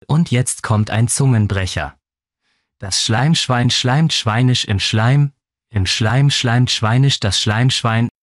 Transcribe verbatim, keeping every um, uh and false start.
und jetzt kommt ein Zungenbrecher. Das Schleimschwein schleimt schweinisch im Schleim, im Schleim schleimt schweinisch das Schleimschwein,